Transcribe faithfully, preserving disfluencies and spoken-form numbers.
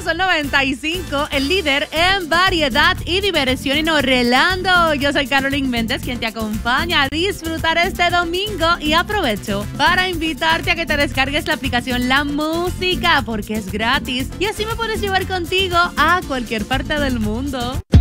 Sol noventa y cinco, el líder en variedad y diversión en Orlando. Yo soy Carolyn Méndez, quien te acompaña a disfrutar este domingo y aprovecho para invitarte a que te descargues la aplicación La Música porque es gratis y así me puedes llevar contigo a cualquier parte del mundo.